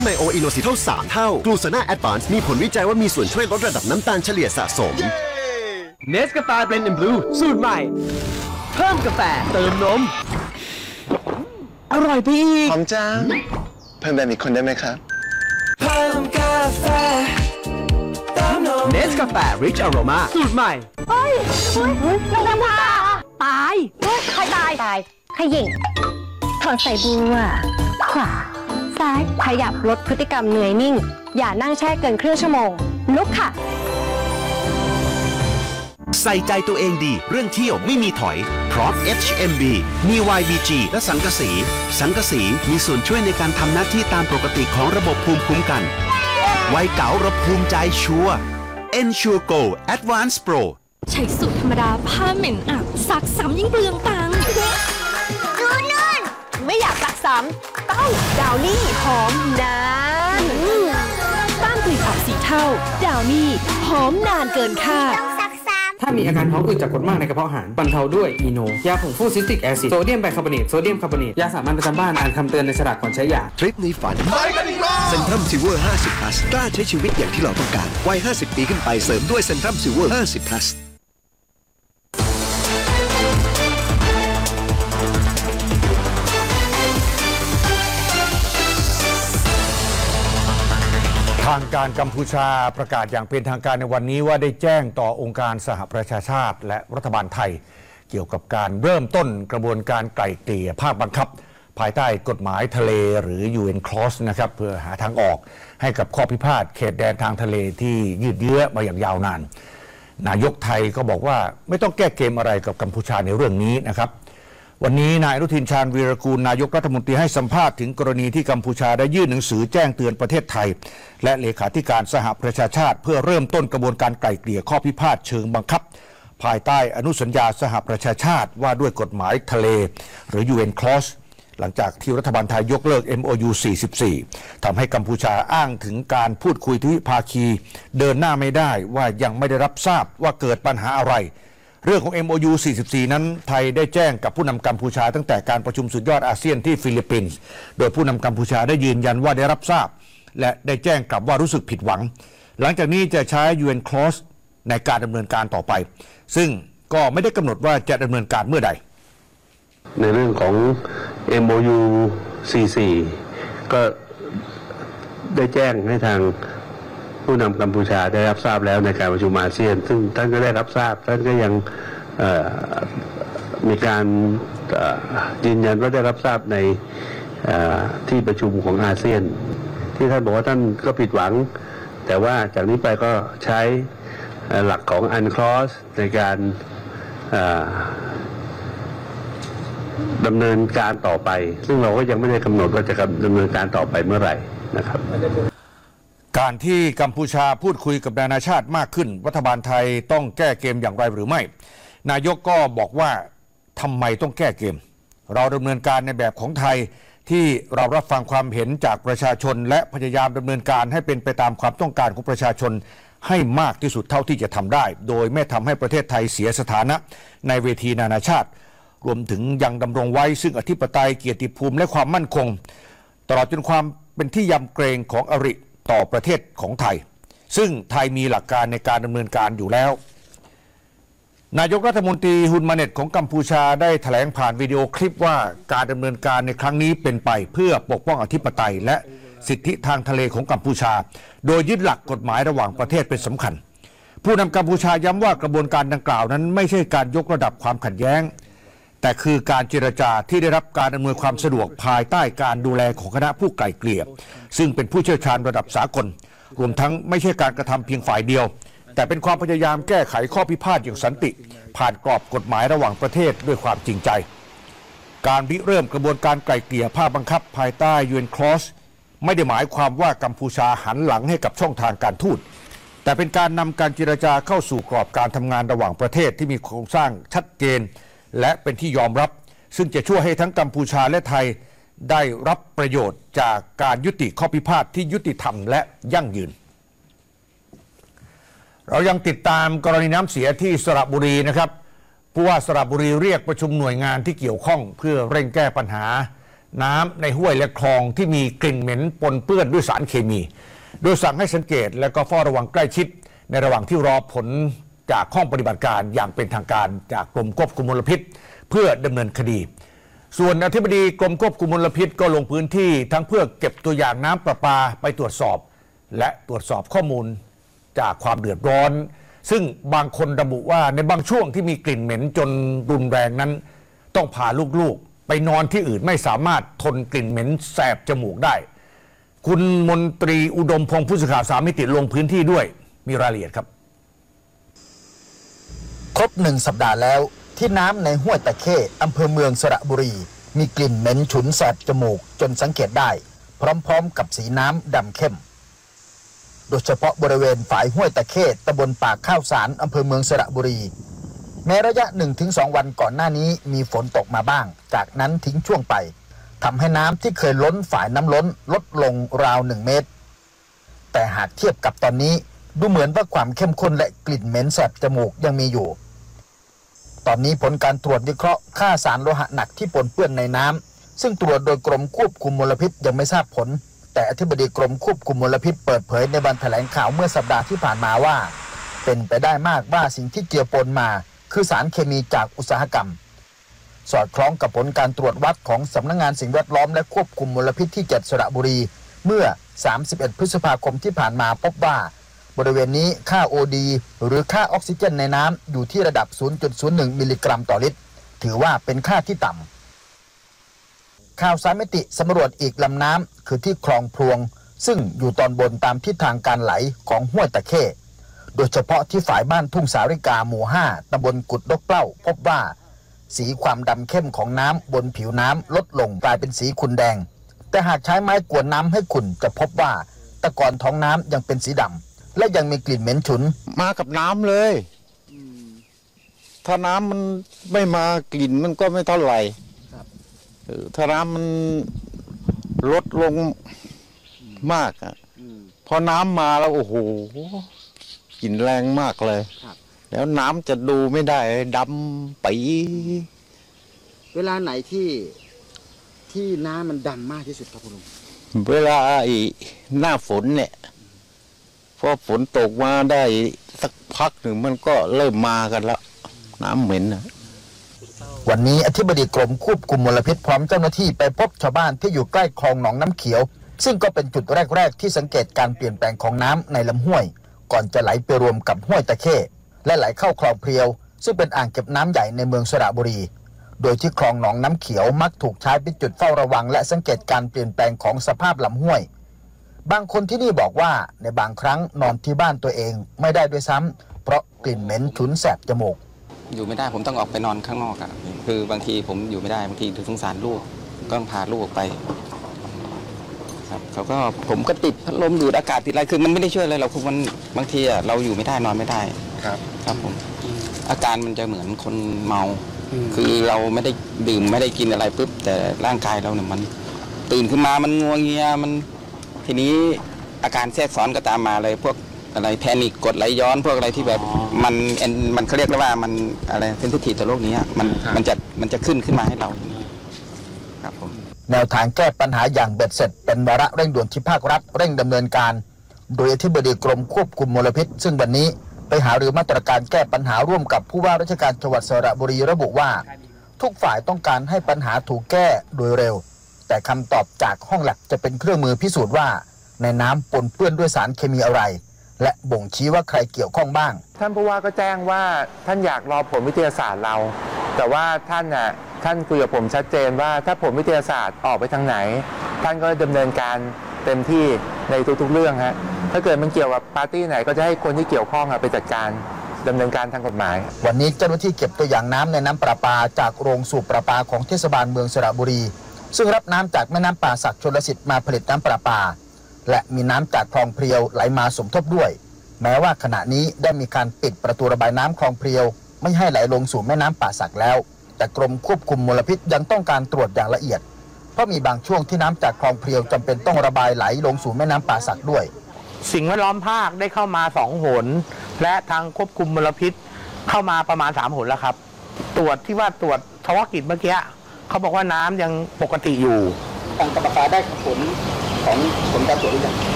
ไมโออิโนซิเท่า3 เท่ากลูซาน่าแอดวานซ์มีผลวิจัยว่ามีส่วนช่วยลดระดับน้ำตาลเฉลี่ยสะสมเนสกาแฟเบรนด์บลูสูตรใหม่เพิ่มกาแฟเติมนมอร่อยไปอีกหอมจังเพิ่มแบบอีกคนได้ไหมครับเพิ่มกาแฟเติมนมเนสกาแฟริชอโรมาสูตรใหม่เฮ้ยนางพาตายเฮ้ยใครตายขยิงถอนใส่บัวขวาซ้ายขยับลดพฤติกรรมเหนื่อยนิ่งอย่านั่งแช่เกินครึ่งชั่วโมงลุกค่ะใส่ใจตัวเองดีเรื่องเที่ยวไม่มีถอยเพราะ HMB มี YBG และสังกะสีมีส่วนช่วยในการทำหน้าที่ตามปกติของระบบภูมิคุ้มกันวัยเก๋าเราภูมิใจชัวร์ Ensure Go Advanced Pro ใช้สูตรธรรมดาผ้าเหม็นอับซักซ้ำยิ่งเปลืองตังค์ดูนั่นไม่อยากซักซ้ำต้องดาวนี่หอมนานต้านกลิ่นอับสีเท่าดาวนี่หอมนานเกินคาดถ้ามีอาการท้องอืดจากกรดมากในกระเพาะอาหารบรรเทาด้วยอีโนยาผงฟูซิสติกแอซิดโซเดียมไบคาร์บอเนตโซเดียมคาร์บอเนตยาสามัญประจำบ้านอ่านคำเตือนในฉลากก่อนใช้ยาทริปในฝันไปกันอีกแล้วเซนทรัมซิลเวอร์50 plus กล้าใช้ชีวิตอย่างที่เราต้องการวัย50 ปีขึ้นไปเสริมด้วยเซนทรัมซิลเวอร์50 plus ทางการกัมพูชาประกาศอย่างเป็นทางการในวันนี้ว่าได้แจ้งต่อองค์การสหประชาชาติและรัฐบาลไทยเกี่ยวกับการเริ่มต้นกระบวนการไกล่เกลี่ยภาคบังคับภายใต้กฎหมายทะเลหรือ UN Clause นะครับเพื่อหาทางออกให้กับข้อพิพาทเขตแดนทางทะเลที่ยืดเยื้อมาอย่างยาวนานนายกไทยก็บอกว่าไม่ต้องแก้เกมอะไรกับกัมพูชาในเรื่องนี้นะครับวันนี้นายอนุทินชาญวีรกูลนายกรัฐมนตรีให้สัมภาษณ์ถึงกรณีที่กัมพูชาได้ยื่นหนังสือแจ้งเตือนประเทศไทยและเลขาธิการสหประชาชาติเพื่อเริ่มต้นกระบวนการไกล่เกลี่ยข้อพิพาทเชิงบังคับภายใต้อนุสัญญาสหประชาชาติว่าด้วยกฎหมายทะเลหรือ UN Clause หลังจากที่รัฐบาลไทยยกเลิก MOU 44ทำให้กัมพูชาอ้างถึงการพูดคุยทวิภาคีเดินหน้าไม่ได้ว่ายังไม่ได้รับทราบว่าเกิดปัญหาอะไรเรื่องของ MOU 44 นั้นไทยได้แจ้งกับผู้นำกัมพูชาตั้งแต่การประชุมสุดยอดอาเซียนที่ฟิลิปปินส์โดยผู้นำกัมพูชาได้ยืนยันว่าได้รับทราบและได้แจ้งกลับว่ารู้สึกผิดหวังหลังจากนี้จะใช้ UN Clause ในการดำเนินการต่อไปซึ่งก็ไม่ได้กำหนดว่าจะดำเนินการเมื่อใดในเรื่องของ MOU 44 ก็ได้แจ้งให้ทางผู้นำกัมพูชาได้รับทราบแล้วในการประชุมอาเซียนซึ่งท่านก็ได้รับทราบท่านก็ยังมีการยืนยันว่าได้รับทราบในที่ประชุมของอาเซียนที่ท่านบอกว่าท่านก็ผิดหวังแต่ว่าจากนี้ไปก็ใช้หลักของ UNCLOS ในการดำเนินการต่อไปซึ่งเราก็ยังไม่ได้กำหนดว่าจะดำเนินการต่อไปเมื่อไหร่นะครับการที่กัมพูชาพูดคุยกับนานาชาติมากขึ้นรัฐบาลไทยต้องแก้เกมอย่างไรหรือไม่นายกก็บอกว่าทำไมต้องแก้เกมเราดำเนินการในแบบของไทยที่เรารับฟังความเห็นจากประชาชนและพยายามดำเนินการให้เป็นไปตามความต้องการของประชาชนให้มากที่สุดเท่าที่จะทำได้โดยไม่ทำให้ประเทศไทยเสียสถานะในเวทีนานาชาติรวมถึงยังดำรงไว้ซึ่งอธิปไตยเกียรติภูมิและความมั่นคงตลอดจนความเป็นที่ยำเกรงของอริต่อประเทศของไทยซึ่งไทยมีหลักการในการดำเนินการอยู่แล้วนายกรัฐมนตรีฮุนมาเน็ตของกัมพูชาได้แถลงผ่านวิดีโอคลิปว่าการดำเนินการในครั้งนี้เป็นไปเพื่อปกป้องอธิปไตยและสิทธิทางทะเลของกัมพูชาโดยยึดหลักกฎหมายระหว่างประเทศเป็นสำคัญผู้นำกัมพูชาย้ำว่ากระบวนการดังกล่าวนั้นไม่ใช่การยกระดับความขัดแย้งแต่คือการเจรจาที่ได้รับการอำนวยความสะดวกภายใต้การดูแลของคณะผู้ไกล่เกลี่ยซึ่งเป็นผู้เชี่ยวชาญระดับสากลรวมทั้งไม่ใช่การกระทำเพียงฝ่ายเดียวแต่เป็นความพยายามแก้ไขข้อพิพาทอย่างสันติผ่านกรอบกฎหมายระหว่างประเทศด้วยความจริงใจการริเริ่มกระบวนการไกล่เกลี่ยภาคบังคับภายใต้ UN Clause ไม่ได้หมายความว่ากัมพูชาหันหลังให้กับช่องทางการทูตแต่เป็นการนำการเจรจาเข้าสู่กรอบการทำงานระหว่างประเทศที่มีโครงสร้างชัดเจนและเป็นที่ยอมรับซึ่งจะช่วยให้ทั้งกัมพูชาและไทยได้รับประโยชน์จากการยุติข้อพิพาทที่ยุติธรรมและยั่งยืนเรายังติดตามกรณีน้ำเสียที่สระบุรีนะครับผู้ว่าสระบุรีเรียกประชุมหน่วยงานที่เกี่ยวข้องเพื่อเร่งแก้ปัญหาน้ำในห้วยและคลองที่มีกลิ่นเหม็นปนเปื้อนด้วยสารเคมี โดยสั่งให้สังเกตและก็เฝ้าระวังใกล้ชิดในระหว่างที่รอผลจากห้องปฏิบัติการอย่างเป็นทางการจากกรมควบคุมมลพิษเพื่อดำเนินคดี ส่วนอธิบดีกรมควบคุมมลพิษก็ลงพื้นที่ทั้งเพื่อเก็บตัวอย่างน้ำประปาไปตรวจสอบ และตรวจสอบข้อมูลจากความเดือดร้อน ซึ่งบางคนระบุว่าในบางช่วงที่มีกลิ่นเหม็นจนรุนแรงนั้นต้องพาลูกๆไปนอนที่อื่นไม่สามารถทนกลิ่นเหม็นแสบจมูกได้ คุณมนตรีอุดมพงศ์ผู้สื่อข่าว3 มิติลงพื้นที่ด้วยมีรายละเอียดครับครบ1 สัปดาห์แล้วที่น้ำในห้วยตะเข้อำเภอเมืองสระบุรีมีกลิ่นเหม็นฉุนแสบจมูกจนสังเกตได้พร้อมๆกับสีน้ำดำเข้มโดยเฉพาะบริเวณฝายห้วยตะเข้ตำบลปากข้าวสารอำเภอเมืองสระบุรีแม้ระยะ 1-2 วันก่อนหน้านี้มีฝนตกมาบ้างจากนั้นทิ้งช่วงไปทำให้น้ำที่เคยล้นฝายน้ำล้นลดลงราว1 เมตรแต่หากเทียบกับตอนนี้ดูเหมือนว่าความเข้มข้นและกลิ่นเหม็นแสบจมูกยังมีอยู่ตอนนี้ผลการตรวจวิเคราะห์ค่าสารโลหะหนักที่ปนเปื้อนในน้ำซึ่งตรวจโดยกรมควบคุมมลพิษยังไม่ทราบผลแต่อธิบดีกรมควบคุมมลพิษเปิดเผยในวันแถลงข่าวเมื่อสัปดาห์ที่ผ่านมาว่าเป็นไปได้มากว่าสิ่งที่เจือปนมาคือสารเคมีจากอุตสาหกรรมสอดคล้องกับผลการตรวจวัดของสำนักงานสิ่งแวดล้อมและควบคุมมลพิษที่7สระบุรีเมื่อ31 พฤษภาคมที่ผ่านมาพบว่าบริเวณนี้ค่า OD หรือค่าออกซิเจนในน้ำอยู่ที่ระดับ 0.01 มิลลิกรัมต่อลิตรถือว่าเป็นค่าที่ต่ำข่าว3 มิติสำรวจอีกลำน้ำคือที่คลองพลวงซึ่งอยู่ตอนบนตามทิศทางการไหลของห้วยตะเข้โดยเฉพาะที่ฝ่ายบ้านทุ่งสาริกาหมู่ 5 ตำบลกุดนกเปล้าพบว่าสีความดำเข้มของน้ำบนผิวน้ำลดลงกลายเป็นสีขุ่นแดงแต่หากใช้ไม้กวนน้ำให้ขุ่นจะพบว่าตะกอนท้องน้ำยังเป็นสีดำและยังมีกลิ่นเหม็นฉุนมากับน้ำเลยถ้าน้ำมันไม่มากลิ่นมันก็ไม่เท่าไหร่ถ้าน้ำมันลดลงมากอ่ะพอน้ำมาแล้วโอ้โหกลิ่นแรงมากเลยแล้วน้ำจะดูไม่ได้ดำปีเวลาไหนที่น้ำมันดำมากที่สุดครับคุณลุงเวลาหน้าฝนเนี่ยพอฝนตกมาได้สักพักหนึ่งมันก็เริ่มมากันแล้วน้ำเหม็นนะวันนี้อธิบดีกรมควบคุมมลพิษพร้อมเจ้าหน้าที่ไปพบชาวบ้านที่อยู่ใกล้คลองหนองน้ำเขียวซึ่งก็เป็นจุดแรกๆที่สังเกตการเปลี่ยนแปลงของน้ำในลำห้วยก่อนจะไหลไปรวมกับห้วยตะเข้และไหลเข้าคลองเพรียวซึ่งเป็นอ่างเก็บน้ำใหญ่ในเมืองสระบุรีโดยที่คลองหนองน้ำเขียวมักถูกใช้เป็นจุดเฝ้าระวังและสังเกตการเปลี่ยนแปลงของสภาพลำห้วยบางคนที่นี่บอกว่าในบางครั้งนอนที่บ้านตัวเองไม่ได้ด้วยซ้ำเพราะกลิ่นเหม็นฉุนแสบจมูกอยู่ไม่ได้ผมต้องออกไปนอนข้างนอกอะคือบางทีผมอยู่ไม่ได้บางทีสงสารลูกก็ต้องพาลูกออกไปครับเขาก็ผมก็ติดพัดลมดูดอากาศติดอะไรคือมันไม่ได้ช่วยอะไรเราคือมันบางทีอะเราอยู่ไม่ได้นอนไม่ได้ครับผมอาการมันจะเหมือนคนเมาคือเราไม่ได้ดื่มไม่ได้กินอะไรปุ๊บแต่ร่างกายเราเนี่ยมันตื่นขึ้นมามันงัวเงียมันทีนี้อาการแทรกซ้อนก็ตามมาเลยพวกอะไรแพนิคกดไหลย้อนพวกอะไรที่แบบมันเขาเรียกว่ามันอะไรเซนซิทีฟต่อโรคนี้มันจะขึ้นมาให้เราครับผมแนวทางแก้ปัญหาอย่างเบ็ดเสร็จเป็นวาระเร่งด่วนที่ภาครัฐเร่งดำเนินการโดยอธิบดีกรมควบคุมมลพิษซึ่งวันนี้ไปหารือมาตรการแก้ปัญหาร่วมกับผู้ว่าราชการจังหวัดสระบุรีระบุว่าทุกฝ่ายต้องการให้ปัญหาถูกแก้โดยเร็วแต่คำตอบจากห้องแลบจะเป็นเครื่องมือพิสูจน์ว่าในน้ำปนเปื้อนด้วยสารเคมีอะไรและบ่งชี้ว่าใครเกี่ยวข้องบ้างท่านผู้ว่าก็แจ้งว่าท่านอยากรอผลวิทยาศาสตร์เราแต่ว่าท่านคุยกับผมชัดเจนว่าถ้าผลวิทยาศาสตร์ออกไปทางไหนท่านก็ดำเนินการเต็มที่ในทุกๆเรื่องฮะถ้าเกิดมันเกี่ยวกับปาร์ตี้ไหนก็จะให้คนที่เกี่ยวข้องไปจัดการดำเนินการทางกฎหมายวันนี้เจ้าหน้าที่เก็บตัวอย่างน้ำในน้ำประปาจากโรงสูบประปาของเทศบาลเมืองสระบุรีซึ่งรับน้ำจากแม่น้ำป่าสักชลสิทธิ์มาผลิตน้ำประปาและมีน้ำจากคลองเพรียวไหลมาสมทบด้วยแม้ว่าขณะนี้ได้มีการปิดประตูระบายน้ำคลองเพรียวไม่ให้ไหลลงสู่แม่น้ำป่าสักแล้วแต่กรมควบคุมมลพิษยังต้องการตรวจอย่างละเอียดเพราะมีบางช่วงที่น้ำจากคลองเพรียวจำเป็นต้องระบายไหลลงสู่แม่น้ำป่าสักด้วยสิ่งแวดล้อมภาคได้เข้ามา2 หนและทางควบคุมมลพิษเข้ามาประมาณ3 หนแล้วครับตรวจที่ว่าตรวจเฉพาะกิจเมื่อกี้เขาบอกว่าน้ำยังปกติอยู่ทางกรรมการได้ผลของผลการตรวจหรือยัง